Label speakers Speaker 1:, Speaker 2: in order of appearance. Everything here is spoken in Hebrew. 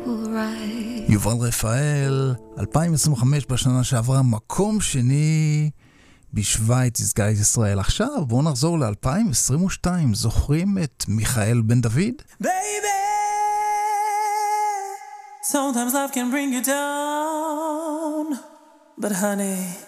Speaker 1: יובל רפאל, 2025 בשנה שעברה, מקום שני בשוויץ, ייצגה את ישראל. עכשיו בואו נחזור ל-2022, זוכרים את מיכאל בן דוד?
Speaker 2: Baby, sometimes life can bring you down, but honey